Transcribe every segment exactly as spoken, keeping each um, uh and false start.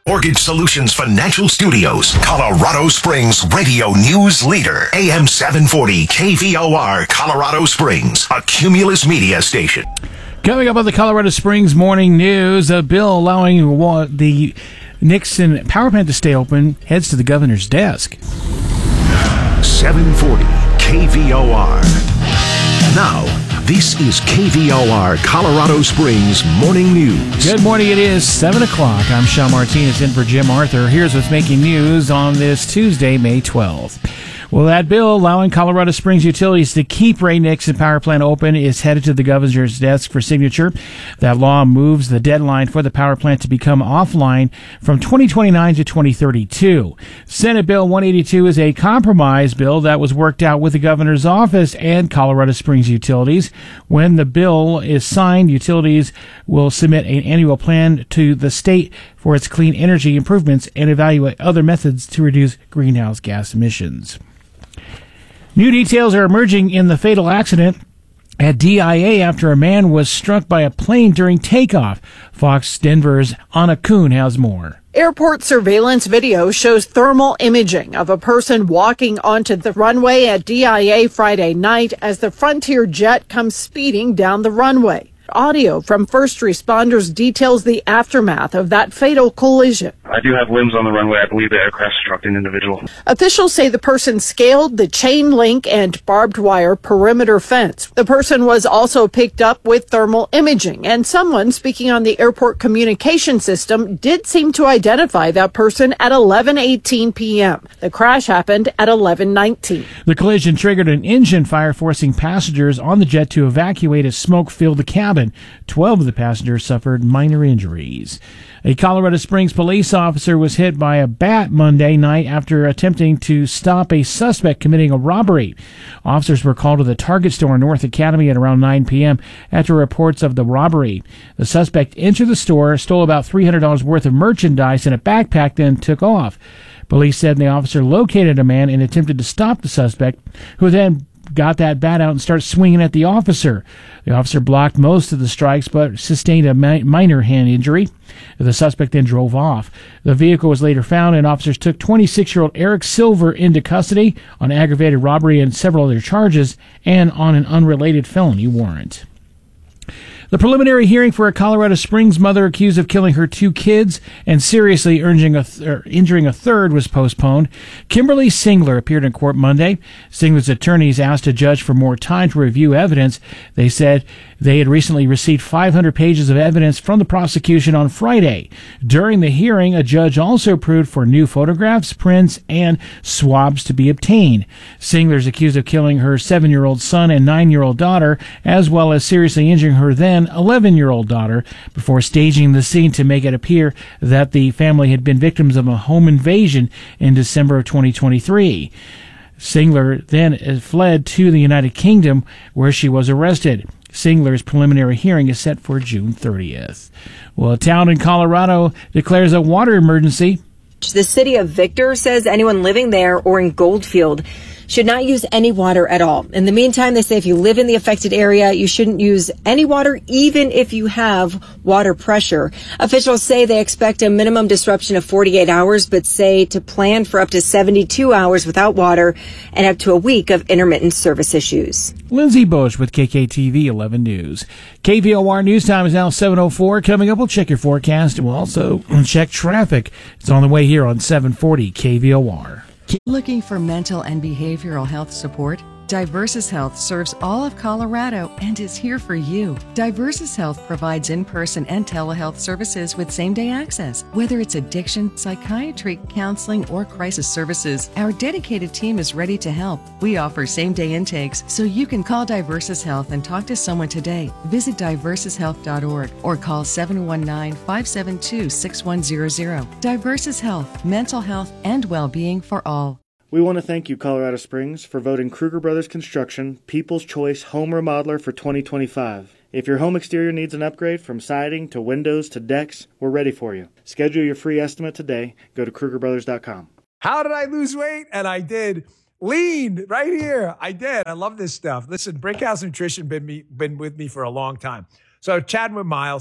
Mortgage Solutions Financial Studios, Colorado Springs radio news leader, A M seven forty K V O R, Colorado Springs, a Cumulus media station. Coming up on the Colorado Springs Morning News, a bill allowing the Nixon power plant to stay open heads to the governor's desk. seven forty K V O R. Now, this is K V O R Colorado Springs Morning News. Good morning. It is seven o'clock. I'm Sean Martinez in for Jim Arthur. Here's what's making news on this Tuesday, May twelfth. Well, that bill allowing Colorado Springs utilities to keep Ray Nixon power plant open is headed to the governor's desk for signature. That law moves the deadline for the power plant to become offline from twenty twenty-nine to twenty thirty-two. Senate Bill one eighty-two is a compromise bill that was worked out with the governor's office and Colorado Springs utilities. When the bill is signed, utilities will submit an annual plan to the state for its clean energy improvements and evaluate other methods to reduce greenhouse gas emissions. New details are emerging in the fatal accident at D I A after a man was struck by a plane during takeoff. Fox Denver's Anna Kuhn has more. Airport surveillance video shows thermal imaging of a person walking onto the runway at D I A Friday night as the Frontier jet comes speeding down the runway. Audio from first responders details the aftermath of that fatal collision. I do have limbs on the runway. I believe the aircraft struck an individual. Officials say the person scaled the chain link and barbed wire perimeter fence. The person was also picked up with thermal imaging, and someone speaking on the airport communication system did seem to identify that person at eleven eighteen p.m. The crash happened at eleven nineteen. The collision triggered an engine fire, forcing passengers on the jet to evacuate as smoke filled the cabin. Twelve of the passengers suffered minor injuries. A Colorado Springs police officer was hit by a bat Monday night after attempting to stop a suspect committing a robbery. Officers were called to the Target store in North Academy at around nine p.m. after reports of the robbery. The suspect entered the store, stole about three hundred dollars worth of merchandise in a backpack, then took off. Police said the officer located a man and attempted to stop the suspect, who then got that bat out and started swinging at the officer. The officer blocked most of the strikes but sustained a mi- minor hand injury. The suspect then drove off. The vehicle was later found, and officers took twenty-six-year-old Eric Silver into custody on aggravated robbery and several other charges and on an unrelated felony warrant. The preliminary hearing for a Colorado Springs mother accused of killing her two kids and seriously injuring a, th- er, injuring a third was postponed. Kimberly Singler appeared in court Monday. Singler's attorneys asked a judge for more time to review evidence. They said they had recently received five hundred pages of evidence from the prosecution on Friday. During the hearing, a judge also approved for new photographs, prints, and swabs to be obtained. Singler is accused of killing her seven-year-old son and nine-year-old daughter, as well as seriously injuring her then eleven-year-old daughter, before staging the scene to make it appear that the family had been victims of a home invasion in December of twenty twenty-three. Singler then fled to the United Kingdom, where she was arrested. Singler's preliminary hearing is set for June thirtieth. Well, a town in Colorado declares a water emergency. The city of Victor says anyone living there or in Goldfield should not use any water at all. In the meantime, they say if you live in the affected area, you shouldn't use any water, even if you have water pressure. Officials say they expect a minimum disruption of forty-eight hours, but say to plan for up to seventy-two hours without water and up to a week of intermittent service issues. Lindsay Bush with K K T V eleven News. K V O R News Time is now seven oh four. Coming up, we'll check your forecast and we'll also check traffic. It's on the way here on seven forty K V O R. Looking for mental and behavioral health support? Diversus Health serves all of Colorado and is here for you. Diversus Health provides in-person and telehealth services with same-day access. Whether it's addiction, psychiatry, counseling, or crisis services, our dedicated team is ready to help. We offer same-day intakes, so you can call Diversus Health and talk to someone today. Visit diversus health dot org or call seven one nine, five seven two, six one zero zero. Diversus Health, mental health and well-being for all. We want to thank you, Colorado Springs, for voting Kruger Brothers Construction People's Choice Home Remodeler for twenty twenty-five. If your home exterior needs an upgrade from siding to windows to decks, we're ready for you. Schedule your free estimate today. Go to Kruger Brothers dot com. How did I lose weight? And I did. Lean right here. I did. I love this stuff. Listen, Brickhouse Nutrition been me been with me for a long time. So chatting with Miles,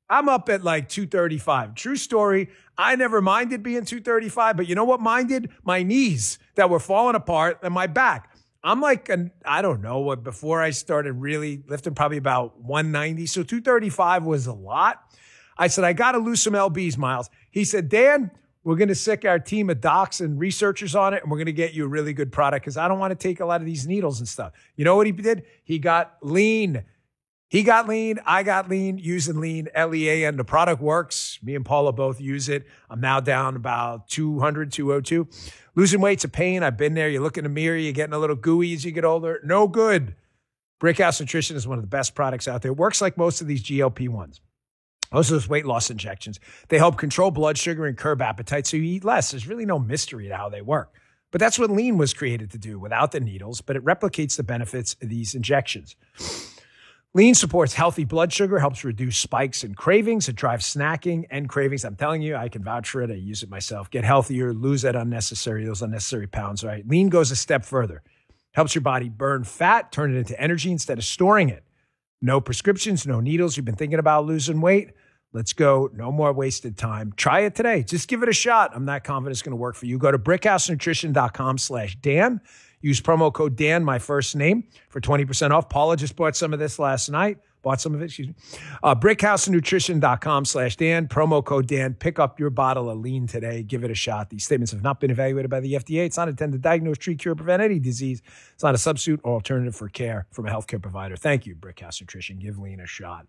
I'm up at like two thirty-five. True story. I never minded being two thirty-five, but you know what minded? My knees that were falling apart and my back. I'm like, an, I don't know, what before I started really lifting, probably about one ninety. So two thirty-five was a lot. I said, I got to lose some L Bs, Miles. He said, Dan, we're going to sick our team of docs and researchers on it, and we're going to get you a really good product because I don't want to take a lot of these needles and stuff. You know what he did? He got lean. He got lean. I got lean using lean, L E A N. The product works. Me and Paula both use it. I'm now down about two hundred, two oh two. Losing weight's a pain. I've been there. You look in the mirror, you're getting a little gooey as you get older. No good. Brickhouse Nutrition is one of the best products out there. It works like most of these G L P ones. Most of those weight loss injections. They help control blood sugar and curb appetite so you eat less. There's really no mystery to how they work. But that's what lean was created to do without the needles, but it replicates the benefits of these injections. Lean supports healthy blood sugar, helps reduce spikes and cravings. It drives snacking and cravings. I'm telling you, I can vouch for it. I use it myself. Get healthier, lose that unnecessary, those unnecessary pounds, right? Lean goes a step further. Helps your body burn fat, turn it into energy instead of storing it. No prescriptions, no needles. You've been thinking about losing weight? Let's go. No more wasted time. Try it today. Just give it a shot. I'm not confident it's going to work for you. Go to brickhousenutrition.com slash Dan. Use promo code Dan, my first name, for twenty percent off. Paula just bought some of this last night. Bought some of it, excuse me. Uh, brickhousenutrition.com slash Dan. Promo code Dan. Pick up your bottle of lean today. Give it a shot. These statements have not been evaluated by the F D A. It's not intended to diagnose, treat, cure, prevent any disease. It's not a substitute or alternative for care from a healthcare provider. Thank you, Brickhouse Nutrition. Give lean a shot.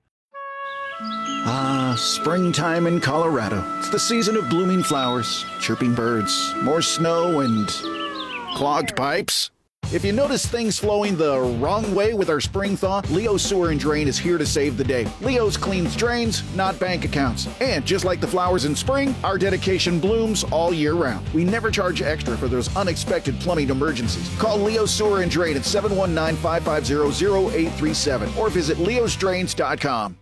Ah, springtime in Colorado. It's the season of blooming flowers, chirping birds, more snow, and clogged pipes. If you notice things flowing the wrong way with our spring thaw, Leo's Sewer and Drain is here to save the day. Leo's cleans drains, not bank accounts. And just like the flowers in spring, our dedication blooms all year round. We never charge extra for those unexpected plumbing emergencies. Call Leo's Sewer and Drain at seven one nine, five five zero, zero eight three seven or visit leos drains dot com.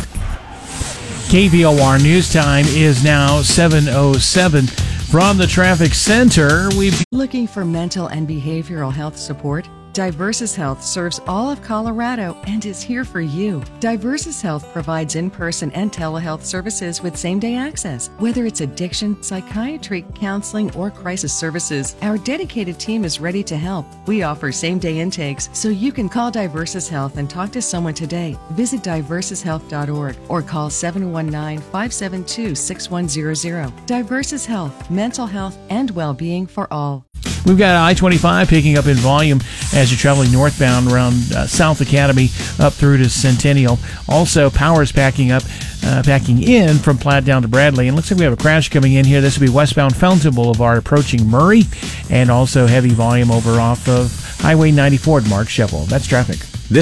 K V O R News Time is now seven oh seven. From the traffic center, we've... Looking for mental and behavioral health support? Diversus Health serves all of Colorado and is here for you. Diversus Health provides in-person and telehealth services with same-day access. Whether it's addiction, psychiatry, counseling, or crisis services, our dedicated team is ready to help. We offer same-day intakes, so you can call Diversus Health and talk to someone today. Visit diversus health dot org or call seven one nine, five seven two, six one zero zero. Diversus Health, mental health and well-being for all. We've got I twenty-five picking up in volume as you're traveling northbound around uh, South Academy up through to Centennial. Also, Powers packing up, uh, packing in from Platte down to Bradley. And looks like we have a crash coming in here. This will be westbound Fountain Boulevard approaching Murray, and also heavy volume over off of Highway ninety-four at Mark Shevel. That's traffic. This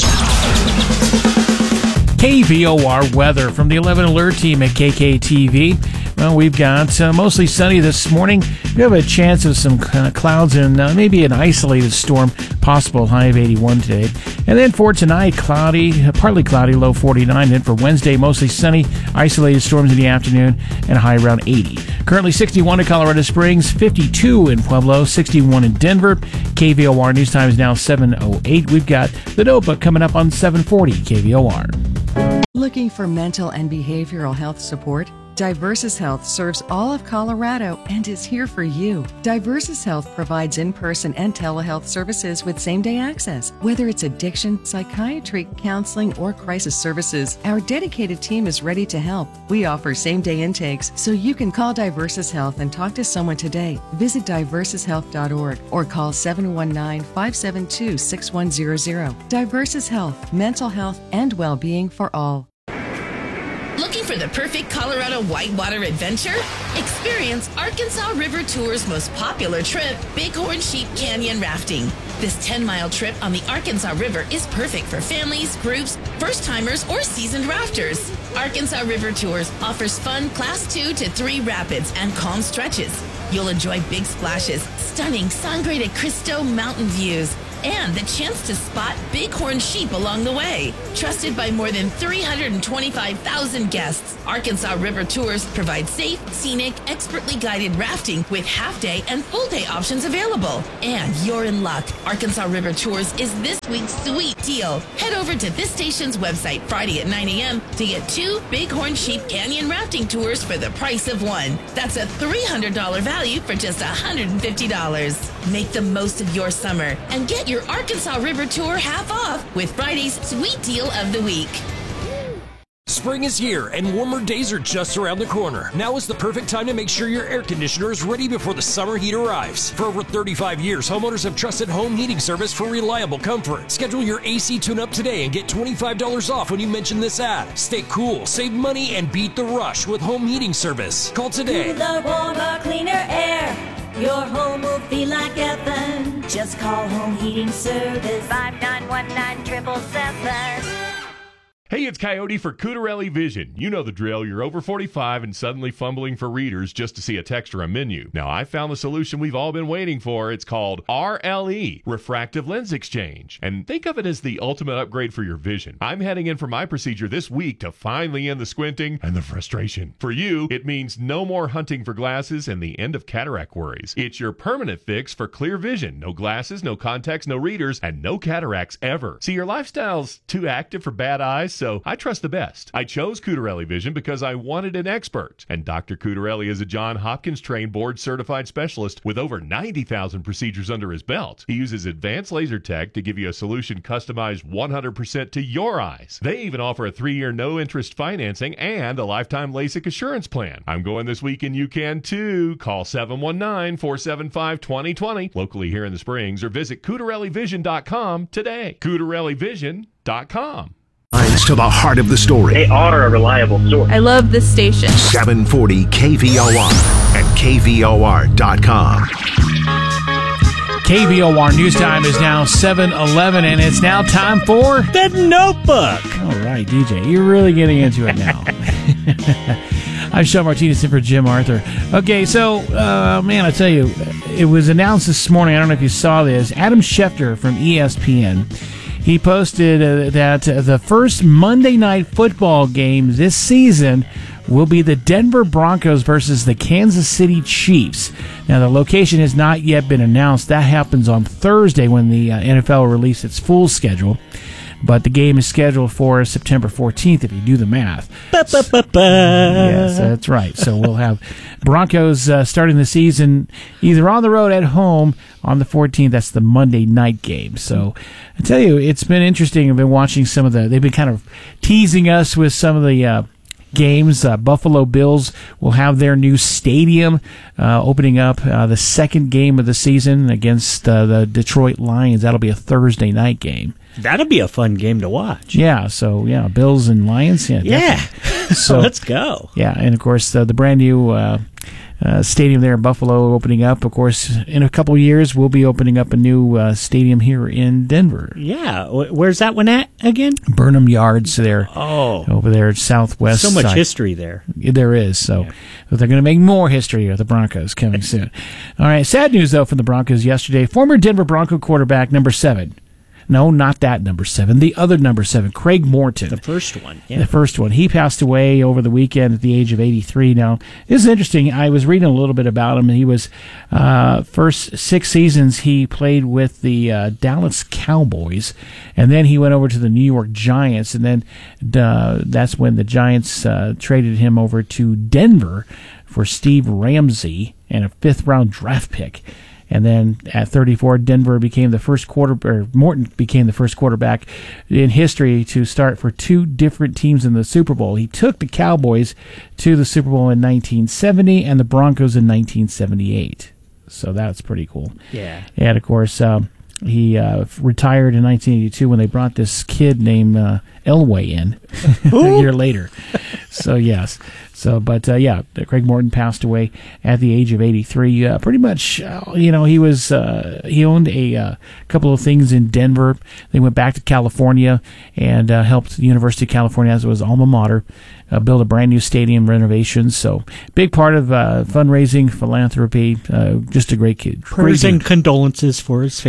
K V O R weather from the eleven Alert team at K K T V. Well, we've got uh, mostly sunny this morning. We have a chance of some uh, clouds and uh, maybe an isolated storm possible, high of eighty-one today. And then for tonight, cloudy, partly cloudy, low forty-nine. Then for Wednesday, mostly sunny, isolated storms in the afternoon, and a high around eighty. Currently sixty-one in Colorado Springs, fifty-two in Pueblo, sixty-one in Denver. K V O R News Time is now seven oh eight. We've got The Notebook coming up on seven forty K V O R. Looking for mental and behavioral health support? Diversus Health serves all of Colorado and is here for you. Diversus Health provides in-person and telehealth services with same-day access. Whether it's addiction, psychiatry, counseling, or crisis services, our dedicated team is ready to help. We offer same-day intakes, so you can call Diversus Health and talk to someone today. Visit diversus health dot org or call seven one nine, five seven two, six one zero zero. Diversus Health, mental health and well-being for all. Looking for the perfect Colorado whitewater adventure? Experience Arkansas River Tour's most popular trip, Bighorn Sheep Canyon Rafting. This ten-mile trip on the Arkansas River is perfect for families, groups, first-timers, or seasoned rafters. Arkansas River Tours offers fun Class two to three rapids and calm stretches. You'll enjoy big splashes, stunning Sangre de Cristo mountain views, and the chance to spot bighorn sheep along the way. Trusted by more than three hundred twenty-five thousand guests, Arkansas River Tours provide safe, scenic, expertly guided rafting with half-day and full-day options available. And you're in luck. Arkansas River Tours is this week's sweet deal. Head over to this station's website Friday at nine a.m. to get two Bighorn Sheep Canyon rafting tours for the price of one. That's a three hundred dollars value for just one hundred fifty dollars. Make the most of your summer and get your Arkansas River Tour half off with Friday's Sweet Deal of the Week. Spring is here and warmer days are just around the corner. Now is the perfect time to make sure your air conditioner is ready before the summer heat arrives. For over thirty-five years, homeowners have trusted Home Heating Service for reliable comfort. Schedule your A C tune-up today and get twenty-five dollars off when you mention this ad. Stay cool, save money, and beat the rush with Home Heating Service. Call today. Cooler, warmer, cleaner air. Your home will feel like heaven. Just call Home Heating Service. five nine one nine, seven seven seven. Hey, it's Coyote for Cutarelli Vision. You know the drill. You're over forty-five and suddenly fumbling for readers just to see a text or a menu. Now, I found the solution we've all been waiting for. It's called R L E, Refractive Lens Exchange. And think of it as the ultimate upgrade for your vision. I'm heading in for my procedure this week to finally end the squinting and the frustration. For you, it means no more hunting for glasses and the end of cataract worries. It's your permanent fix for clear vision. No glasses, no contacts, no readers, and no cataracts ever. See, your lifestyle's too active for bad eyes, so I trust the best. I chose Cutarelli Vision because I wanted an expert. And Doctor Cutarelli is a Johns Hopkins trained board certified specialist with over ninety thousand procedures under his belt. He uses advanced laser tech to give you a solution customized one hundred percent to your eyes. They even offer a three-year no-interest financing and a lifetime LASIK assurance plan. I'm going this week and you can too. Call seven one nine, four seven five, two zero two zero locally here in the Springs or visit Cutarelli Vision dot com today. Cutarelli Vision dot com. To the heart of the story. They are a reliable source. I love this station. seven forty K V O R and K V O R dot com. K V O R News Time is now seven eleven, and it's now time for The Notebook. All right, D J, you're really getting into it now. I'm Sean Martinez in for Jim Arthur. Okay, so, uh, man, I tell you, it was announced this morning, I don't know if you saw this, Adam Schefter from E S P N, he posted uh, that uh, the first Monday Night Football game this season will be the Denver Broncos versus the Kansas City Chiefs. Now, the location has not yet been announced. That happens on Thursday when the uh, N F L will release its full schedule. But the game is scheduled for September fourteenth, if you do the math. Ba, ba, ba, ba. Yes, that's right. So we'll have Broncos uh, starting the season either on the road at home on the fourteenth. That's the Monday night game. So I tell you, it's been interesting. I've been watching some of the, they've been kind of teasing us with some of the uh, games. Uh, Buffalo Bills will have their new stadium uh, opening up uh, the second game of the season against uh, the Detroit Lions. That'll be a Thursday night game. That'll be a fun game to watch. Yeah, so, yeah, Bills and Lions. Yeah, yeah. So let's go. Yeah, and, of course, uh, the brand new uh, uh, stadium there in Buffalo opening up. Of course, in a couple years, we'll be opening up a new uh, stadium here in Denver. Yeah. Where's that one at again? Burnham Yards there. Oh. Over there at Southwest. So much side. history there. There is. So yeah. They're going to make more history of the Broncos coming soon. All right, sad news, though, from the Broncos yesterday. Former Denver Bronco quarterback number seven. No, not that number seven. The other number seven, Craig Morton. The first one, yeah. The first one. He passed away over the weekend at the age of eighty-three. Now, this is interesting. I was reading a little bit about him. He was, uh, first six seasons, he played with the uh, Dallas Cowboys, and then he went over to the New York Giants, and then uh, that's when the Giants uh, traded him over to Denver for Steve Ramsey and a fifth-round draft pick. And then at thirty-four, Denver became the first quarter, or Morton became the first quarterback in history to start for two different teams in the Super Bowl. He took the Cowboys to the Super Bowl in nineteen seventy and the Broncos in nineteen seventy-eight. So that's pretty cool. Yeah. And of course, um, he uh, retired in nineteen eighty-two when they brought this kid named uh, Elway in a year later. So yes. So, but uh, yeah, Craig Morton passed away at the age of eighty-three. Uh, pretty much, uh, you know, he was uh, he owned a uh, couple of things in Denver. They went back to California and uh, helped the University of California, as it was alma mater, uh, build a brand new stadium renovations. So, big part of uh, fundraising, philanthropy. Uh, just a great kid. Prayers great and condolences for his family as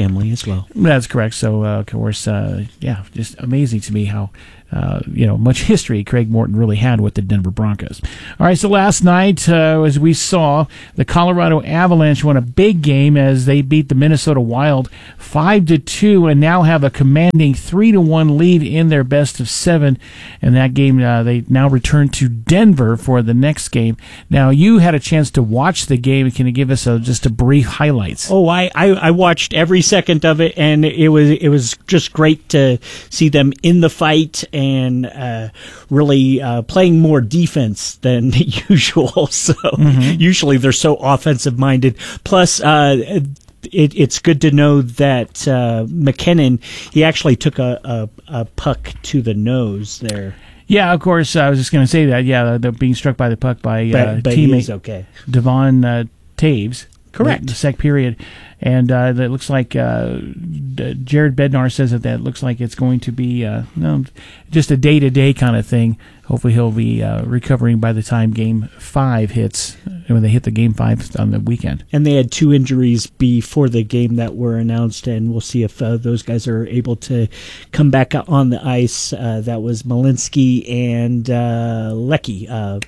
slow. That's correct. So, uh, of course, uh, yeah, just amazing to me how, uh, you know, much history Craig Morton really had with the Denver Broncos. All right, so last night, uh, as we saw, the Colorado Avalanche won a big game as they beat the Minnesota Wild five to two and now have a commanding three to one lead in their best of seven. And that game, uh, they now return to Denver for the next game. Now, you had a chance to watch the game. Can you give us a, just a brief highlights? Oh, I, I, I watched every second of it, and it was it was just great to see them in the fight and uh, really uh, playing more defense than usual. So mm-hmm. usually they're so offensive minded. Plus, uh, it, it's good to know that uh, McKinnon, he actually took a, a, a puck to the nose there. Yeah, of course. I was just going to say that. Yeah, the, the being struck by the puck by but, uh, but teammate okay. Devon uh, Taves. Correct. The, the sec period. And uh, that looks like uh, Jared Bednar says that that looks like it's going to be uh, no, just a day-to-day kind of thing. Hopefully he'll be uh, recovering by the time Game five hits, when they hit the Game five on the weekend. And they had two injuries before the game that were announced, and we'll see if uh, those guys are able to come back on the ice. Uh, that was Malinsky and uh, Lecky, uh,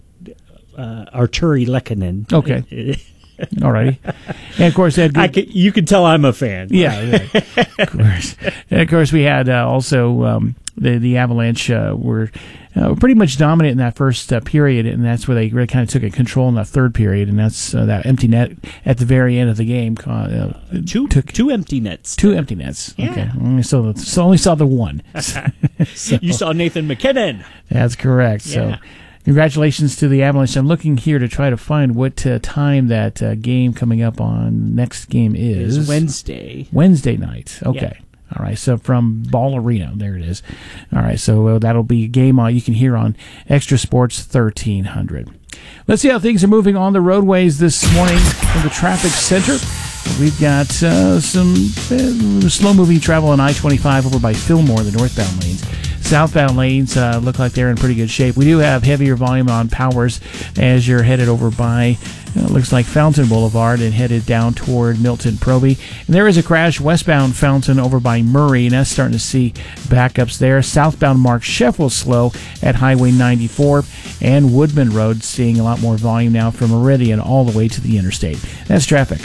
uh, Arturi Lehkonen. Okay. All righty. And, of course, that I can, you can tell I'm a fan. Yeah, right. Of course. And, of course, we had uh, also um, the, the Avalanche uh, were uh, pretty much dominant in that first uh, period, and that's where they really kind of took a control in that third period, and that's uh, that empty net at the very end of the game. Uh, two, took two empty nets. Two empty nets. Yeah. Okay. Only saw, the, so only saw the one. So, you saw Nathan McKinnon. That's correct. Yeah. So. Congratulations to the Avalanche. I'm looking here to try to find what uh, time that uh, game coming up on next game is. It's Wednesday. Wednesday night. Okay. Yeah. All right. So from Ball Arena. There it is. All right. So uh, that'll be a game uh, you can hear on Extra Sports thirteen hundred. Let's see how things are moving on the roadways this morning from the traffic center. We've got uh, some uh, slow-moving travel on I twenty-five over by Fillmore, the northbound lanes. Southbound lanes uh, look like they're in pretty good shape. We do have heavier volume on Powers as you're headed over by, uh, looks like Fountain Boulevard and headed down toward Milton Proby. And there is a crash westbound Fountain over by Murray, and that's starting to see backups there. Southbound Mark Sheffield slow at Highway ninety-four, and Woodman Road seeing a lot more volume now from Meridian all the way to the interstate. That's traffic.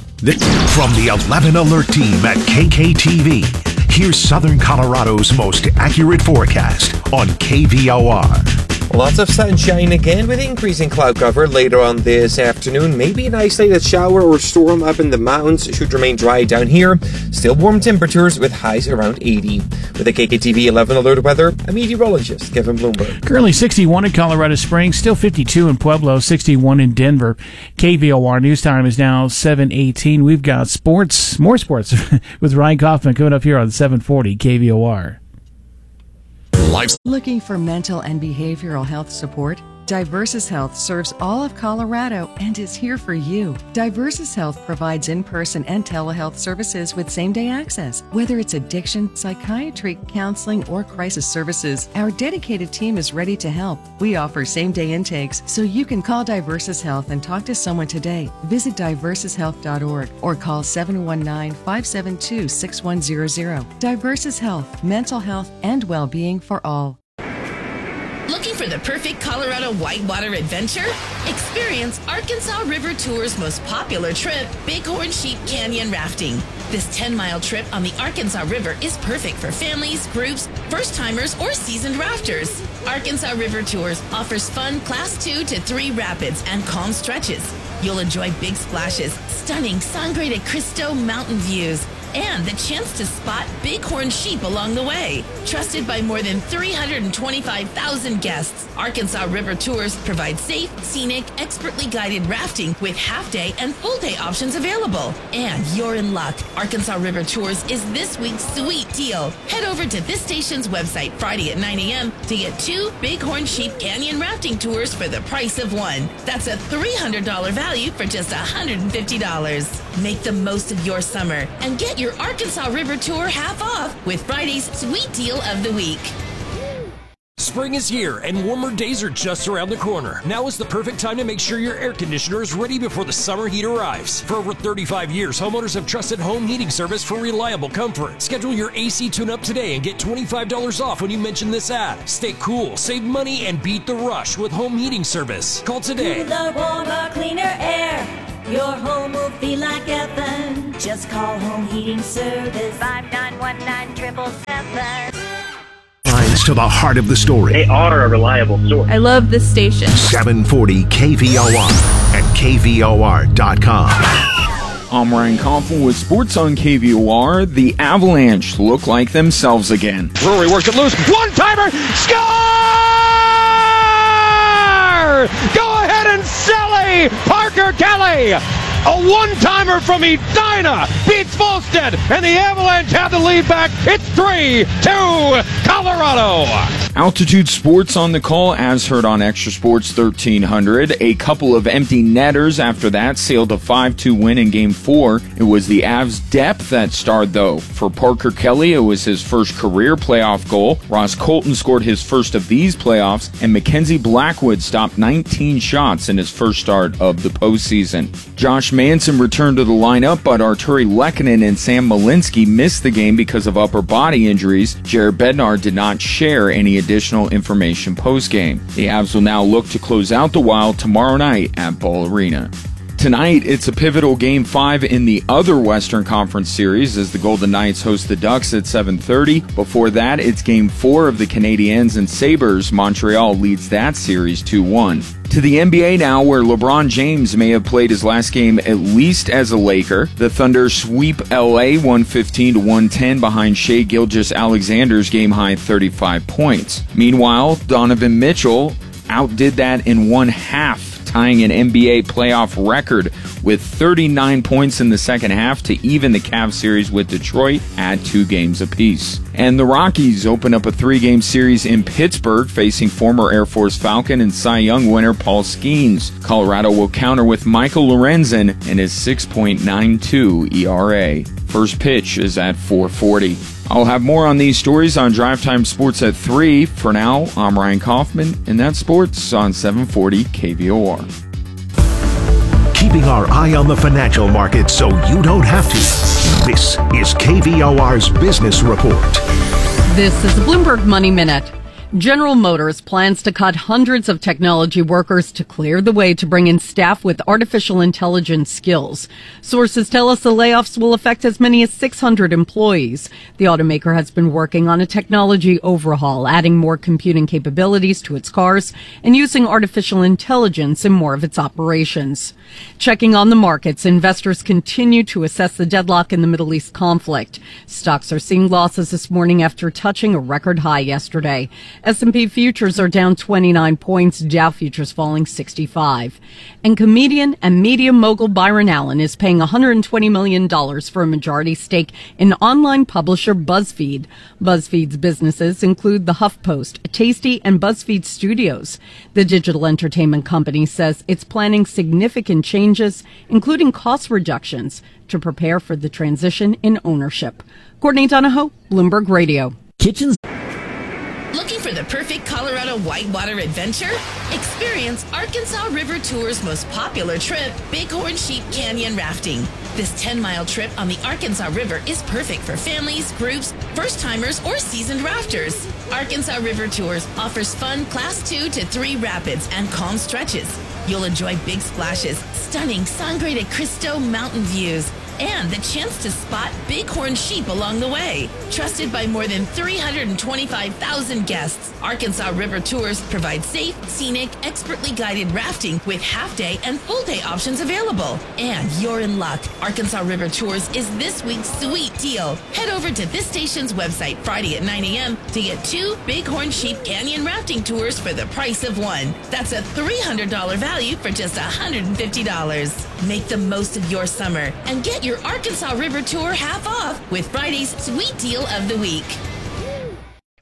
From the eleven Alert team at K K T V, here's Southern Colorado's most accurate forecast on K V O R. Lots of sunshine again with increasing cloud cover later on this afternoon. Maybe an isolated shower or storm up in the mountains. Should remain dry down here. Still warm temperatures with highs around eighty. With the K K T V eleven Alert weather, I'm meteorologist Kevin Bloomberg. Currently sixty-one in Colorado Springs, still fifty-two in Pueblo, sixty-one in Denver. K V O R news time is now seven eighteen. We've got sports, more sports with Ryan Kaufman coming up here on seven forty K V O R. Looking for mental and behavioral health support? Diversus Health serves all of Colorado and is here for you. Diversus Health provides in-person and telehealth services with same-day access. Whether it's addiction, psychiatry, counseling, or crisis services, our dedicated team is ready to help. We offer same-day intakes, so you can call Diversus Health and talk to someone today. Visit diversus health dot org or call seven one nine, five seven two, six one zero zero. Diversus Health, mental health and well-being for all. Looking for the perfect Colorado whitewater adventure? Experience Arkansas River Tour's most popular trip, Bighorn Sheep Canyon Rafting. This ten-mile trip on the Arkansas River is perfect for families, groups, first-timers, or seasoned rafters. Arkansas River Tours offers fun Class two to three rapids and calm stretches. You'll enjoy big splashes, stunning Sangre de Cristo mountain views, and the chance to spot bighorn sheep along the way. Trusted by more than three hundred twenty-five thousand guests, Arkansas River Tours provide safe, scenic, expertly guided rafting with half-day and full-day options available. And you're in luck. Arkansas River Tours is this week's sweet deal. Head over to this station's website Friday at nine a.m. to get two Bighorn Sheep Canyon rafting tours for the price of one. That's a three hundred dollars value for just one hundred fifty dollars. Make the most of your summer and get your Arkansas River Tour half off with Friday's Sweet Deal of the Week. Spring is here, and warmer days are just around the corner. Now is the perfect time to make sure your air conditioner is ready before the summer heat arrives. For over thirty-five years, homeowners have trusted Home Heating Service for reliable comfort. Schedule your A C tune-up today and get twenty-five dollars off when you mention this ad. Stay cool, save money, and beat the rush with Home Heating Service. Call today. Cooler, warmer, cleaner air. Your home will feel like heaven. Just call Home Heating Service. five nine one nine, triple seven. Lines to the heart of the story. They are a reliable source. I love this station. seven forty K V O R and K V O R dot com. I'm Ryan Coffin with Sports on K V O R. The Avalanche look like themselves again. Rory works it loose. One-timer. Score! Go ahead and Sally Parker Kelly. A one-timer from Edina beats Volstead, and the Avalanche have the lead back. It's three two Colorado. Altitude Sports on the call, as heard on Extra Sports thirteen hundred. A couple of empty netters after that sailed a five two win in Game four. It was the Avs' depth that starred, though. For Parker Kelly, it was his first career playoff goal. Ross Colton scored his first of these playoffs, and Mackenzie Blackwood stopped nineteen shots in his first start of the postseason. Josh Manson returned to the lineup, but Arturi Lehkonen and Sam Malinsky missed the game because of upper body injuries. Jared Bednar did not share any additional information post-game. The Avs will now look to close out the Wild tomorrow night at Ball Arena. Tonight, it's a pivotal Game five in the other Western Conference series as the Golden Knights host the Ducks at seven thirty. Before that, it's Game four of the Canadiens and Sabres. Montreal leads that series two one. To the N B A now, where LeBron James may have played his last game at least as a Laker. The Thunder sweep L A one fifteen to one ten behind Shai Gilgeous-Alexander's game-high thirty-five points. Meanwhile, Donovan Mitchell outdid that in one half, tying an N B A playoff record with thirty-nine points in the second half to even the Cavs series with Detroit at two games apiece. And the Rockies open up a three-game series in Pittsburgh, facing former Air Force Falcon and Cy Young winner Paul Skeens. Colorado will counter with Michael Lorenzen and his six point nine two E R A. First pitch is at four forty. I'll have more on these stories on Drive Time Sports at three. For now, I'm Ryan Kaufman, and that's Sports on seven forty K V O R. Keeping our eye on the financial markets so you don't have to. This is K V O R's Business Report. This is the Bloomberg Money Minute. General Motors plans to cut hundreds of technology workers to clear the way to bring in staff with artificial intelligence skills. Sources tell us the layoffs will affect as many as six hundred employees. The automaker has been working on a technology overhaul, adding more computing capabilities to its cars and using artificial intelligence in more of its operations. Checking on the markets, investors continue to assess the deadlock in the Middle East conflict. Stocks are seeing losses this morning after touching a record high yesterday. S and P futures are down twenty-nine points, Dow futures falling sixty-five. And comedian and media mogul Byron Allen is paying one hundred twenty million dollars for a majority stake in online publisher BuzzFeed. BuzzFeed's businesses include the HuffPost, Tasty, and BuzzFeed Studios. The digital entertainment company says it's planning significant changes, including cost reductions, to prepare for the transition in ownership. Courtney Donahoe, Bloomberg Radio. Kitchens. Looking for the perfect Colorado whitewater adventure? Experience Arkansas River Tour's most popular trip, Bighorn Sheep Canyon Rafting. This ten-mile trip on the Arkansas River is perfect for families, groups, first-timers, or seasoned rafters. Arkansas River Tours offers fun Class two to three rapids and calm stretches. You'll enjoy big splashes, stunning Sangre de Cristo mountain views, and the chance to spot bighorn sheep along the way. Trusted by more than three hundred twenty-five thousand guests, Arkansas River Tours provide safe, scenic, expertly guided rafting with half-day and full-day options available. And you're in luck. Arkansas River Tours is this week's sweet deal. Head over to this station's website Friday at nine a.m. to get two Bighorn Sheep Canyon rafting tours for the price of one. That's a three hundred dollars value for just one hundred fifty dollars. Make the most of your summer and get your Arkansas River Tour half off with Friday's Sweet Deal of the Week. Hey,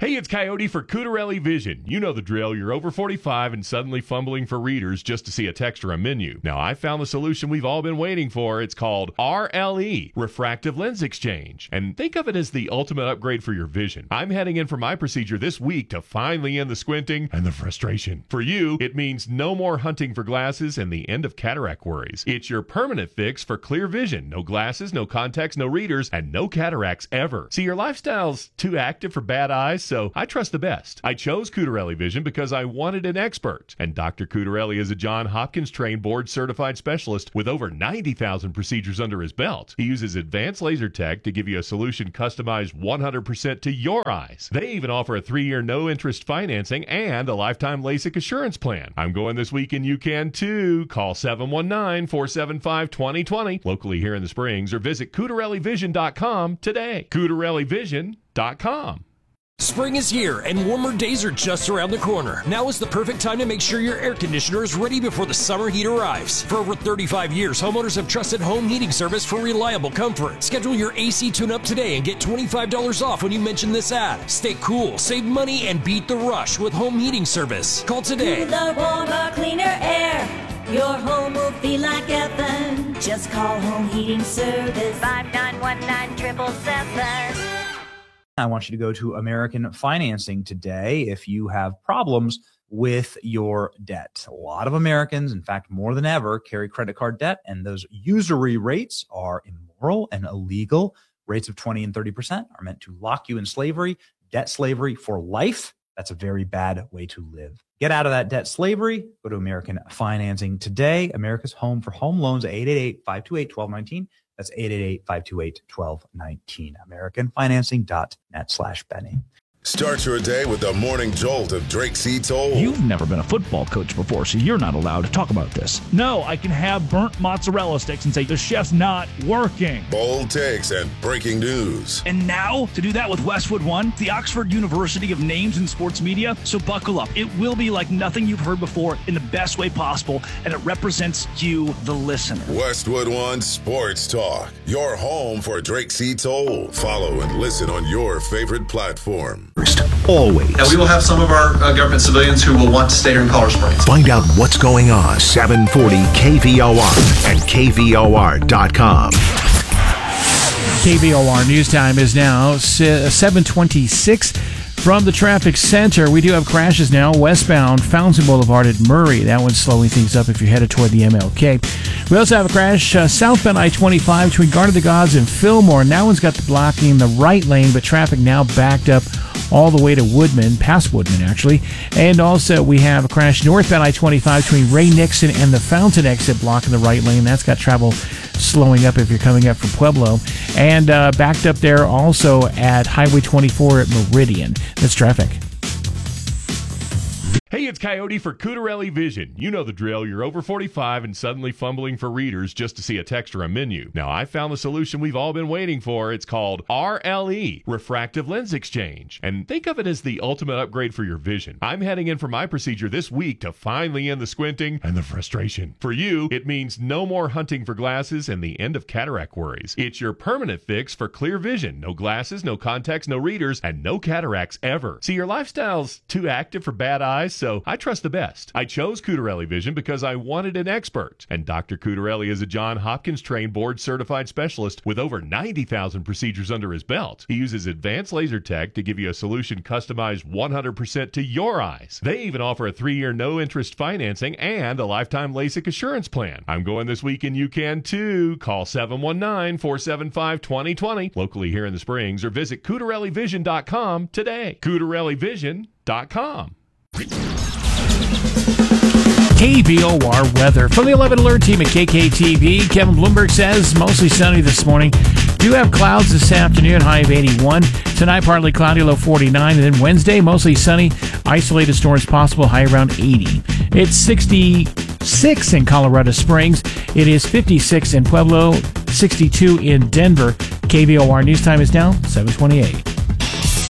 Hey, it's Coyote for Cutarelli Vision. You know the drill. You're over forty-five and suddenly fumbling for readers just to see a text or a menu. Now, I found the solution we've all been waiting for. It's called R L E, Refractive Lens Exchange. And think of it as the ultimate upgrade for your vision. I'm heading in for my procedure this week to finally end the squinting and the frustration. For you, it means no more hunting for glasses and the end of cataract worries. It's your permanent fix for clear vision. No glasses, no contacts, no readers, and no cataracts ever. See, your lifestyle's too active for bad eyes, so I trust the best. I chose Cutarelli Vision because I wanted an expert. And Doctor Cutarelli is a John Hopkins trained board certified specialist with over ninety thousand procedures under his belt. He uses advanced laser tech to give you a solution customized one hundred percent to your eyes. They even offer a three-year no-interest financing and a lifetime LASIK assurance plan. I'm going this week and you can too. Call seven one nine, four seven five, two zero two zero locally here in the Springs or visit Cutarelli Vision dot com today. Cutarelli Vision dot com. Spring is here and warmer days are just around the corner. Now is the perfect time to make sure your air conditioner is ready before the summer heat arrives. For over thirty-five years, homeowners have trusted home heating service for reliable comfort. Schedule your A C tune-up today and get twenty-five dollars off when you mention this ad. Stay cool, save money, and beat the rush with home heating service. Call today. Cooler, warmer, cleaner air. Your home will feel like heaven. Just call Home Heating Service. five nine one nine, seven seven seven. I want you to go to American Financing today if you have problems with your debt. A lot of Americans, in fact, more than ever, carry credit card debt, and those usury rates are immoral and illegal. Rates of twenty and thirty percent are meant to lock you in slavery, debt slavery for life. That's a very bad way to live. Get out of that debt slavery. Go to American Financing today. America's home for home loans, eight eight eight, five two eight, one two one nine. That's eight eight eight, five two eight, one two one nine. American Financing dot net slash Benny. Start your day with the morning jolt of Drake C. Toll. You've never been a football coach before, so you're not allowed to talk about this. No, I can have burnt mozzarella sticks and say, the chef's not working. Bold takes and breaking news. And now, to do that with Westwood One, the Oxford University of Names in Sports Media. So buckle up. It will be like nothing you've heard before in the best way possible, and it represents you, the listener. Westwood One Sports Talk, your home for Drake C. Toll. Follow and listen on your favorite platform. Always. Now, we will have some of our uh, government civilians who will want to stay here in Colorado Springs. Find out what's going on. seven forty K V O R and K V O R dot com. K V O R News Time is now seven twenty-six. From the traffic center, we do have crashes now westbound Fountain Boulevard at Murray. That one's slowing things up if you're headed toward the M L K. We also have a crash uh, southbound I twenty-five between Garden of the Gods and Fillmore. And that one's got the blocking the right lane, but traffic now backed up all the way to Woodman, past Woodman actually. And also we have a crash northbound I twenty-five between Ray Nixon and the Fountain exit blocking the right lane. That's got travel slowing up if you're coming up from Pueblo. And uh, backed up there also at Highway twenty-four at Meridian. That's traffic. Hey, it's Coyote for Cutarelli Vision. You know the drill. You're over forty-five and suddenly fumbling for readers just to see a text or a menu. Now, I found the solution we've all been waiting for. It's called R L E, Refractive Lens Exchange. And think of it as the ultimate upgrade for your vision. I'm heading in for my procedure this week to finally end the squinting and the frustration. For you, it means no more hunting for glasses and the end of cataract worries. It's your permanent fix for clear vision. No glasses, no contacts, no readers, and no cataracts ever. See, your lifestyle's too active for bad eyes, so I trust the best. I chose Cutarelli Vision because I wanted an expert. And Doctor Cutarelli is a John Hopkins trained board certified specialist with over ninety thousand procedures under his belt. He uses advanced laser tech to give you a solution customized one hundred percent to your eyes. They even offer a three-year no-interest financing and a lifetime LASIK assurance plan. I'm going this week and you can too. Call seven one nine, four seven five, two zero two zero locally here in the Springs or visit Cutarelli Vision dot com today. Cutarelli Vision dot com. K V O R weather. From the eleven Alert team at K K T V, Kevin Bloomberg says mostly sunny this morning. Do have clouds this afternoon, high of eighty-one. Tonight, partly cloudy, low forty-nine. And then Wednesday, mostly sunny. Isolated storms possible, high around eighty. It's sixty-six in Colorado Springs. It is fifty-six in Pueblo, sixty-two in Denver. K V O R News Time is now seven twenty-eight.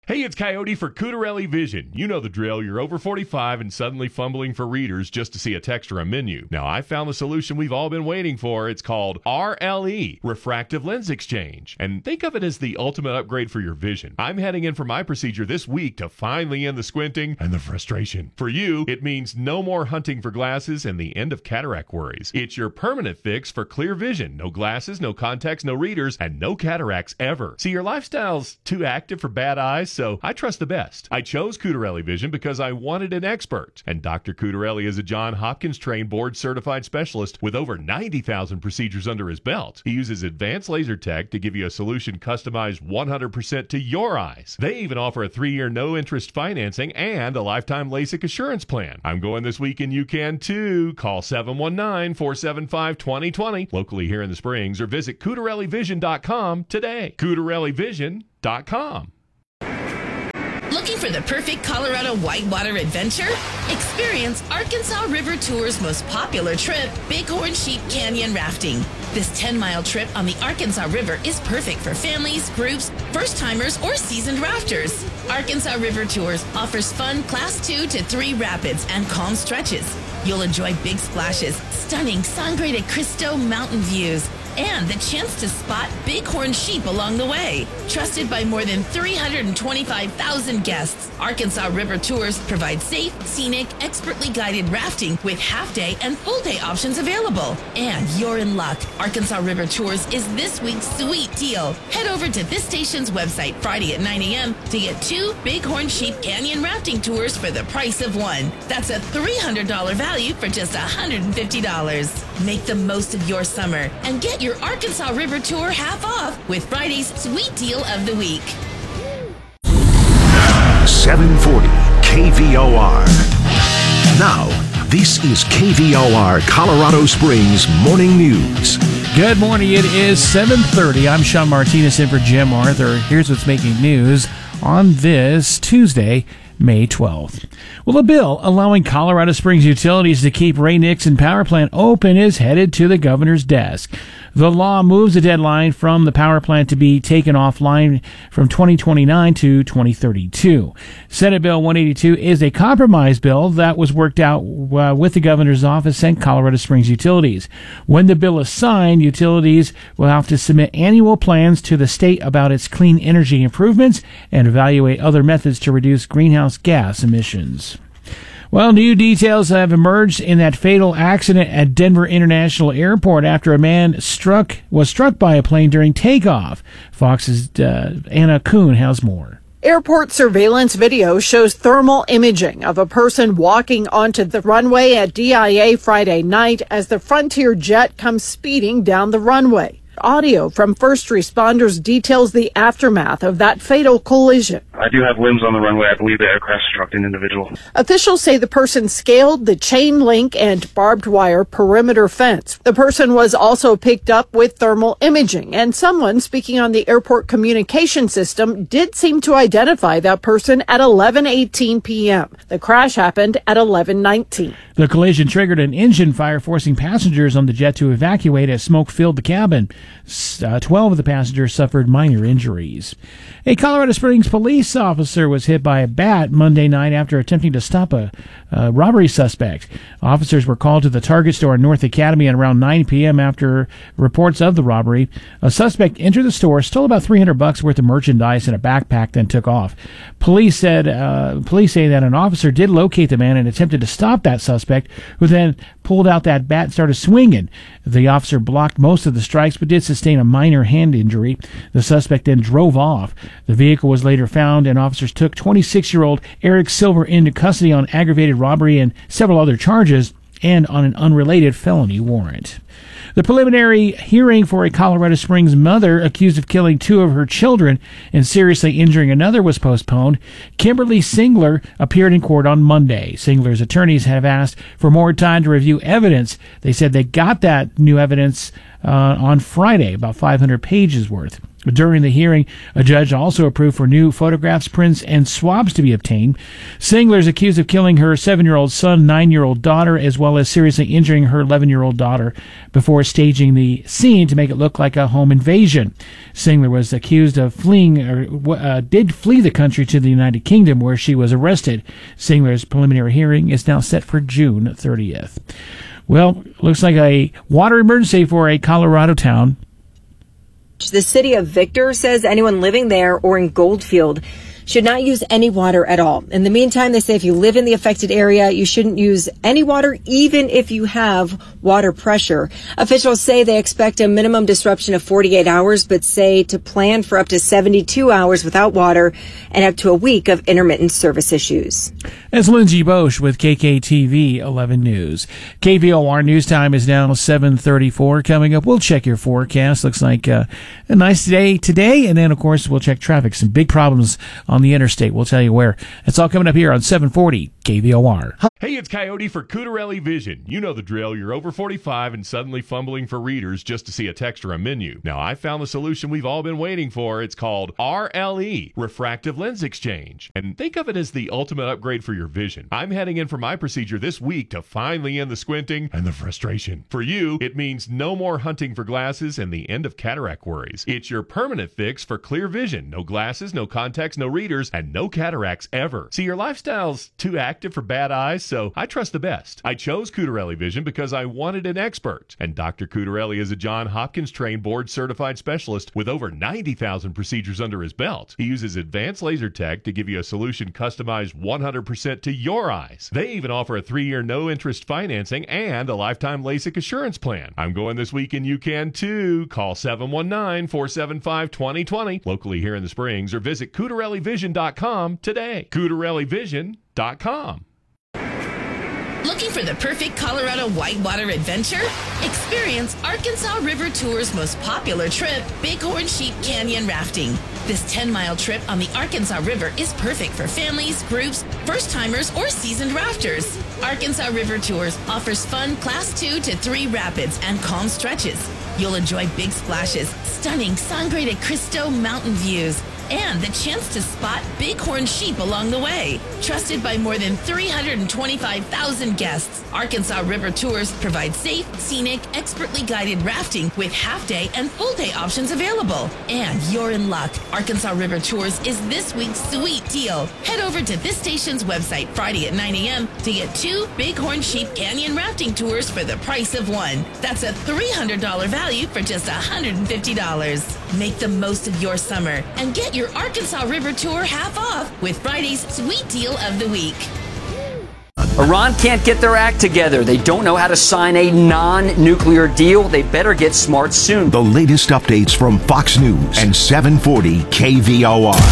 Hey, it's Coyote for Cutarelli Vision. You know the drill. You're over forty-five and suddenly fumbling for readers just to see a text or a menu. Now, I found the solution we've all been waiting for. It's called R L E, Refractive Lens Exchange. And think of it as the ultimate upgrade for your vision. I'm heading in for my procedure this week to finally end the squinting and the frustration. For you, it means no more hunting for glasses and the end of cataract worries. It's your permanent fix for clear vision. No glasses, no contacts, no readers, and no cataracts ever. See, your lifestyle's too active for bad eyes, so I trust the best. I chose Cutarelli Vision because I wanted an expert. And Doctor Cutarelli is a John Hopkins trained board certified specialist with over ninety thousand procedures under his belt. He uses advanced laser tech to give you a solution customized one hundred percent to your eyes. They even offer a three-year no-interest financing and a lifetime LASIK assurance plan. I'm going this week and you can too. Call seven one nine, four seven five, two zero two zero locally here in the Springs or visit Cutarelli Vision dot com today. Cutarelli Vision dot com. Looking for the perfect Colorado whitewater adventure? Experience Arkansas River Tour's most popular trip, Bighorn Sheep Canyon Rafting. This ten-mile trip on the Arkansas River is perfect for families, groups, first-timers, or seasoned rafters. Arkansas River Tours offers fun Class two to three rapids and calm stretches. You'll enjoy big splashes, stunning sun-graded Cristo mountain views, and the chance to spot bighorn sheep along the way. Trusted by more than three hundred twenty-five thousand guests, Arkansas River Tours provide safe, scenic, expertly guided rafting with half-day and full-day options available. And you're in luck. Arkansas River Tours is this week's sweet deal. Head over to this station's website Friday at nine a.m. to get two Bighorn Sheep Canyon rafting tours for the price of one. That's a three hundred dollars value for just one hundred fifty dollars. Make the most of your summer and get your Arkansas River Tour half off with Friday's Sweet Deal of the Week. seven forty K V O R. Now, this is K V O R Colorado Springs Morning News. Good morning. It is seven thirty. I'm Sean Martinez in for Jim Arthur. Here's what's making news on this Tuesday, May twelfth. Well, a bill allowing Colorado Springs utilities to keep Ray Nixon Power Plant open is headed to the governor's desk. The law moves the deadline from the power plant to be taken offline from twenty twenty-nine to twenty thirty-two. Senate Bill one eighty-two is a compromise bill that was worked out uh, with the governor's office and Colorado Springs utilities. When the bill is signed, utilities will have to submit annual plans to the state about its clean energy improvements and evaluate other methods to reduce greenhouse gas emissions. Well, new details have emerged in that fatal accident at Denver International Airport after a man struck was struck by a plane during takeoff. Fox's uh, Anna Kuhn has more. Airport surveillance video shows thermal imaging of a person walking onto the runway at D I A Friday night as the Frontier jet comes speeding down the runway. Audio from first responders details the aftermath of that fatal collision. I do have limbs on the runway. I believe the aircraft struck an individual. Officials say the person scaled the chain link and barbed wire perimeter fence. The person was also picked up with thermal imaging, and someone speaking on the airport communication system did seem to identify that person at eleven eighteen p.m. The crash happened at eleven nineteen. The collision triggered an engine fire, forcing passengers on the jet to evacuate as smoke filled the cabin. Uh, Twelve of the passengers suffered minor injuries. A Colorado Springs police officer was hit by a bat Monday night after attempting to stop a, a robbery suspect. Officers were called to the Target store in North Academy at around nine p.m. after reports of the robbery. A suspect entered the store, stole about three hundred bucks worth of merchandise in a backpack, then took off. Police said uh, police say that an officer did locate the man and attempted to stop that suspect, who then pulled out that bat and started swinging. The officer blocked most of the strikes, but did sustain a minor hand injury. The suspect then drove off. The vehicle was later found, and officers took twenty-six-year-old Eric Silver into custody on aggravated robbery and several other charges, and on an unrelated felony warrant. The preliminary hearing for a Colorado Springs mother accused of killing two of her children and seriously injuring another was postponed. Kimberly Singler appeared in court on Monday. Singler's attorneys have asked for more time to review evidence. They said they got that new evidence uh, on Friday, about five hundred pages worth. During the hearing, a judge also approved for new photographs, prints, and swabs to be obtained. Singler is accused of killing her seven-year-old son, nine-year-old daughter, as well as seriously injuring her eleven-year-old daughter before staging the scene to make it look like a home invasion. Singler was accused of fleeing, or uh, did flee the country to the United Kingdom, where she was arrested. Singler's preliminary hearing is now set for June thirtieth. Well, looks like a water emergency for a Colorado town. The city of Victor says anyone living there or in Goldfield should not use any water at all. In the meantime, they say if you live in the affected area, you shouldn't use any water, even if you have water pressure. Officials say they expect a minimum disruption of forty-eight hours, but say to plan for up to seventy-two hours without water and up to a week of intermittent service issues. That's Lindsay Bosch with K K T V eleven News. K V O R News Time is now seven thirty-four. Coming up, we'll check your forecast. Looks like uh, a nice day today. And then, of course, we'll check traffic. Some big problems on the interstate. We'll tell you where. It's all coming up here on seven forty K V O R. Hey, it's Coyote for Cutarelli Vision. You know the drill. You're over forty-five and suddenly fumbling for readers just to see a text or a menu. Now, I found the solution we've all been waiting for. It's called R L E, Refractive Lens Exchange. And think of it as the ultimate upgrade for your vision. I'm heading in for my procedure this week to finally end the squinting and the frustration. For you, it means no more hunting for glasses and the end of cataract worries. It's your permanent fix for clear vision. No glasses, no contacts, no readers, and no cataracts ever. See, your lifestyle's too active for bad eyes, so I trust the best. I chose Cutarelli Vision because I wanted an expert. And Doctor Cutarelli is a Johns Hopkins trained board certified specialist with over ninety thousand procedures under his belt. He uses advanced laser tech to give you a solution customized one hundred percent to your eyes. They even offer a three-year no-interest financing and a lifetime LASIK assurance plan. I'm going this week and you can too. Call seven one nine, four seven five, two zero two zero locally here in the Springs or visit Cutarelli Vision dot com today. Cutarelli Vision dot com. Looking for the perfect Colorado whitewater adventure? Experience Arkansas River Tour's most popular trip, Bighorn Sheep Canyon Rafting. This ten-mile trip on the Arkansas River is perfect for families, groups, first-timers, or seasoned rafters. Arkansas River Tours offers fun Class two to three rapids and calm stretches. You'll enjoy big splashes, stunning Sangre de Cristo mountain views, and the chance to spot bighorn sheep along the way. Trusted by more than three hundred twenty-five thousand guests, Arkansas River Tours provide safe, scenic, expertly guided rafting with half-day and full-day options available. And you're in luck. Arkansas River Tours is this week's sweet deal. Head over to this station's website Friday at nine a.m. to get two Bighorn Sheep Canyon rafting tours for the price of one. That's a three hundred dollars value for just one hundred fifty dollars. Make the most of your summer and get your Arkansas River Tour half off with Friday's Sweet Deal of the Week. Iran can't get their act together. They don't know how to sign a non-nuclear deal. They better get smart soon. The latest updates from Fox News and seven forty K V O R.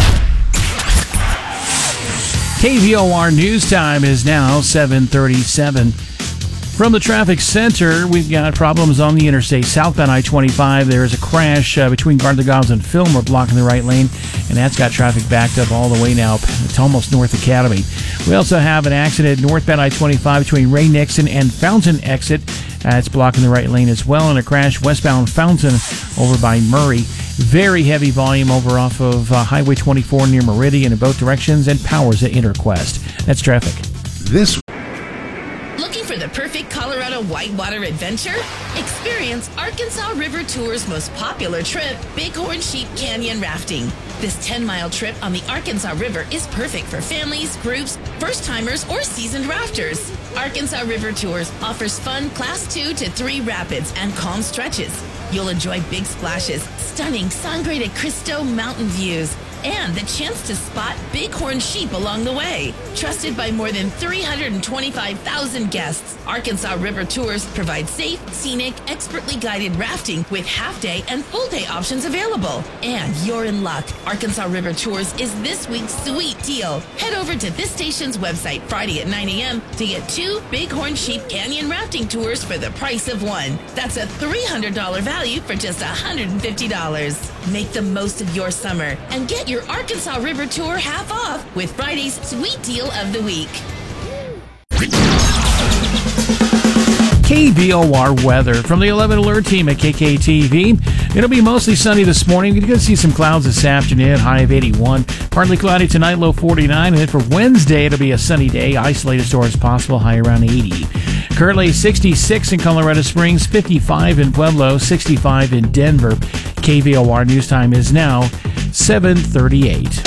K V O R News Time is now seven thirty-seven. From the traffic center, we've got problems on the interstate. Southbound I twenty-five, there is a crash uh, between Garden of the Gods and Fillmore blocking the right lane, and that's got traffic backed up all the way now. It's almost North Academy. We also have an accident northbound I twenty-five between Ray Nixon and Fountain exit. Uh, it's blocking the right lane as well, and a crash westbound Fountain over by Murray. Very heavy volume over off of uh, Highway twenty-four near Meridian in both directions, and Powers at Interquest. That's traffic. This Looking for the perfect Colorado whitewater adventure? Experience Arkansas River Tour's most popular trip, Bighorn Sheep Canyon Rafting. This ten-mile trip on the Arkansas River is perfect for families, groups, first-timers, or seasoned rafters. Arkansas River Tours offers fun Class two to three rapids and calm stretches. You'll enjoy big splashes, stunning Sangre de Cristo mountain views, and the chance to spot bighorn sheep along the way. Trusted by more than three hundred twenty-five thousand guests, Arkansas River Tours provide safe, scenic, expertly guided rafting with half-day and full-day options available. And you're in luck. Arkansas River Tours is this week's sweet deal. Head over to this station's website Friday at nine a.m. to get two Bighorn Sheep Canyon rafting tours for the price of one. That's a three hundred dollars value for just one hundred fifty dollars. Make the most of your summer and get your Arkansas River Tour half off with Friday's Sweet Deal of the Week. K V O R weather from the eleven Alert team at K K T V. It'll be mostly sunny this morning. You're going to see some clouds this afternoon, high of eighty-one. Partly cloudy tonight, low forty-nine. And then for Wednesday, it'll be a sunny day. Isolated storms possible, high around eighty. Currently sixty-six in Colorado Springs, fifty-five in Pueblo, sixty-five in Denver. K V O R news time is now seven thirty-eight.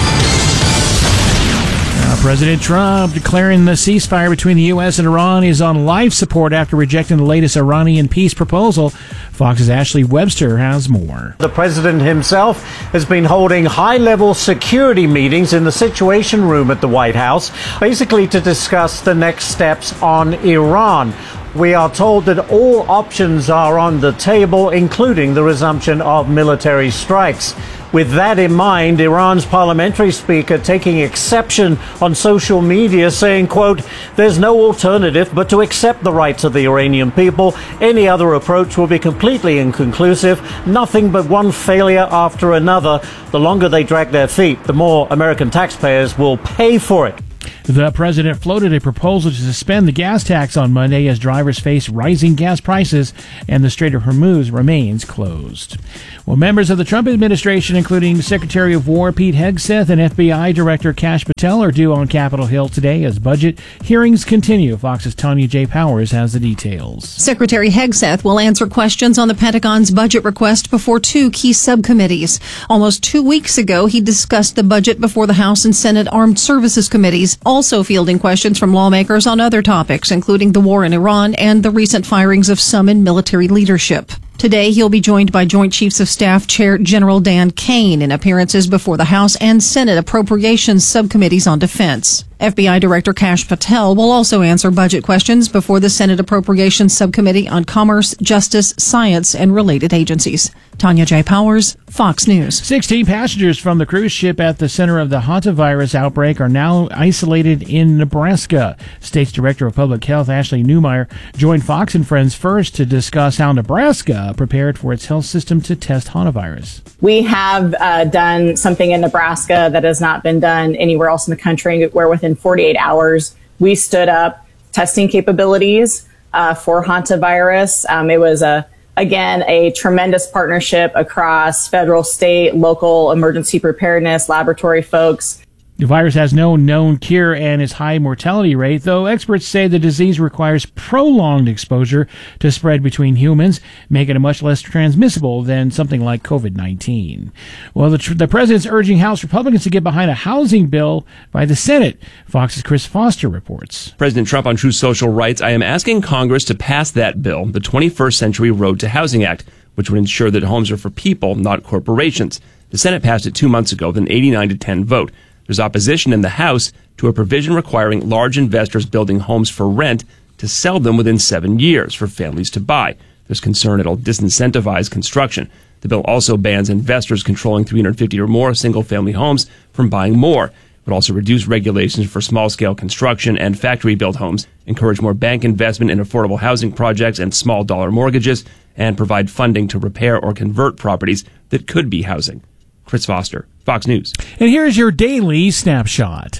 Now, President Trump declaring the ceasefire between the U S and Iran is on life support after rejecting the latest Iranian peace proposal. Fox's Ashley Webster has more. The president himself has been holding high-level security meetings in the Situation Room at the White House, basically to discuss the next steps on Iran. We are told that all options are on the table, including the resumption of military strikes. With that in mind, Iran's parliamentary speaker taking exception on social media, saying, quote, "There's no alternative but to accept the rights of the Iranian people. Any other approach will be completely inconclusive. Nothing but one failure after another. The longer they drag their feet, the more American taxpayers will pay for it." The president floated a proposal to suspend the gas tax on Monday as drivers face rising gas prices and the Strait of Hormuz remains closed. Well, members of the Trump administration, including Secretary of War Pete Hegseth and F B I Director Kash Patel, are due on Capitol Hill today as budget hearings continue. Fox's Tanya J. Powers has the details. Secretary Hegseth will answer questions on the Pentagon's budget request before two key subcommittees. Almost two weeks ago, he discussed the budget before the House and Senate Armed Services Committees, also fielding questions from lawmakers on other topics, including the war in Iran and the recent firings of some in military leadership. Today, he'll be joined by Joint Chiefs of Staff Chair General Dan Kane in appearances before the House and Senate Appropriations Subcommittees on Defense. F B I Director Kash Patel will also answer budget questions before the Senate Appropriations Subcommittee on Commerce, Justice, Science, and related agencies. Tanya J. Powers, Fox News. sixteen passengers from the cruise ship at the center of the hantavirus outbreak are now isolated in Nebraska. State's Director of Public Health, Ashley Newmeyer, joined Fox and Friends first to discuss how Nebraska prepared for its health system to test hantavirus. We have uh, done something in Nebraska that has not been done anywhere else in the country, where within forty-eight hours, we stood up testing capabilities uh, for hantavirus. Um, it was a Again, a tremendous partnership across federal, state, local emergency preparedness, laboratory folks. The virus has no known cure and its high mortality rate, though experts say the disease requires prolonged exposure to spread between humans, making it much less transmissible than something like COVID nineteen. Well, the, tr- the president's urging House Republicans to get behind a housing bill by the Senate. Fox's Chris Foster reports. President Trump on Truth Social writes, "I am asking Congress to pass that bill, the twenty-first Century Road to Housing Act, which would ensure that homes are for people, not corporations. The Senate passed it two months ago with an eighty-nine to ten vote. There's opposition in the House to a provision requiring large investors building homes for rent to sell them within seven years for families to buy. There's concern it'll disincentivize construction. The bill also bans investors controlling three hundred fifty or more single-family homes from buying more. It would also reduce regulations for small-scale construction and factory-built homes, encourage more bank investment in affordable housing projects and small-dollar mortgages, and provide funding to repair or convert properties that could be housing." Chris Foster, Fox News. And here's your daily snapshot.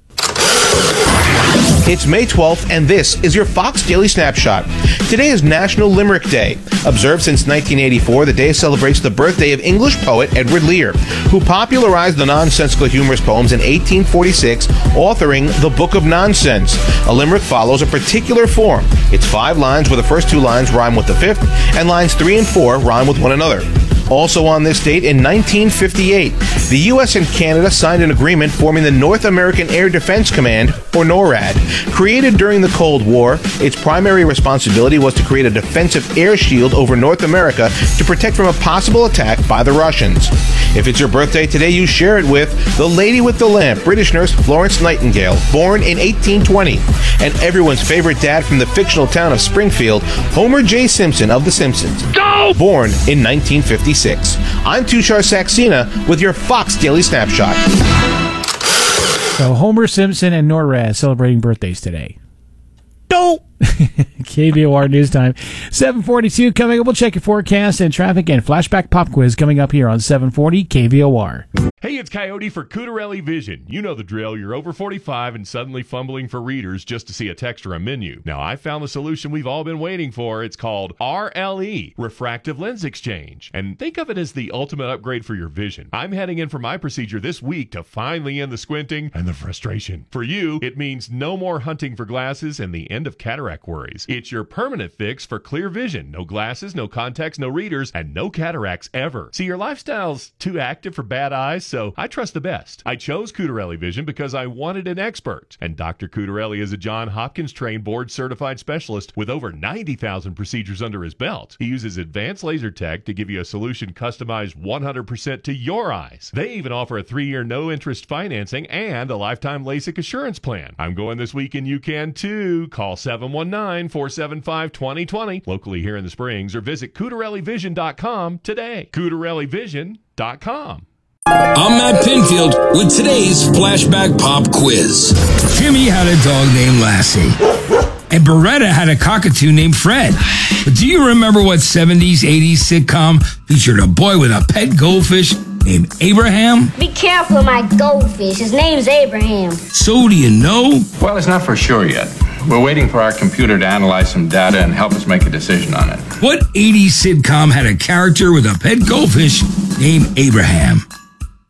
It's May twelfth, and this is your Fox Daily Snapshot. Today is National Limerick Day. Observed since nineteen eighty-four, the day celebrates the birthday of English poet Edward Lear, who popularized the nonsensical humorous poems in eighteen forty-six, authoring The Book of Nonsense. A limerick follows a particular form. It's five lines where the first two lines rhyme with the fifth, and lines three and four rhyme with one another. Also on this date, in nineteen fifty-eight, the U S and Canada signed an agreement forming the North American Air Defense Command, or NORAD. Created during the Cold War, its primary responsibility was to create a defensive air shield over North America to protect from a possible attack by the Russians. If it's your birthday today, you share it with the lady with the lamp, British nurse Florence Nightingale, born in eighteen twenty, and everyone's favorite dad from the fictional town of Springfield, Homer J. Simpson of The Simpsons, Go! born in nineteen fifty-six. I'm Tushar Saxena with your Fox Daily Snapshot. So Homer Simpson and NORAD celebrating birthdays today. No! Keep K V O R News Time. seven forty-two coming up. We'll check your forecast and traffic and flashback pop quiz coming up here on seven forty K V O R. Hey, it's Coyote for Cutarelli Vision. You know the drill. You're over forty-five and suddenly fumbling for readers just to see a text or a menu. Now, I found the solution we've all been waiting for. It's called R L E, Refractive Lens Exchange. And think of it as the ultimate upgrade for your vision. I'm heading in for my procedure this week to finally end the squinting and the frustration. For you, it means no more hunting for glasses and the end of cataract worries. It's your permanent fix for clear vision. No glasses, no contacts, no readers, and no cataracts ever. See, your lifestyle's too active for bad eyes, so I trust the best. I chose Cutarelli Vision because I wanted an expert. And Doctor Cutarelli is a Johns Hopkins trained board certified specialist with over ninety thousand procedures under his belt. He uses advanced laser tech to give you a solution customized one hundred percent to your eyes. They even offer a three-year no-interest financing and a lifetime LASIK assurance plan. I'm going this week and you can too. Call seven one nine, four seven five, two zero two zero locally here in the Springs or visit Cutarelli Vision dot com today. Cutarelli Vision dot com. I'm Matt Pinfield with today's Flashback Pop Quiz. Timmy had a dog named Lassie, and Beretta had a cockatoo named Fred. But do you remember what seventies, eighties sitcom featured a boy with a pet goldfish named Abraham? Be careful of my goldfish. His name's Abraham. So do you know? Well, it's not for sure yet. We're waiting for our computer to analyze some data and help us make a decision on it. What eighties sitcom had a character with a pet goldfish named Abraham?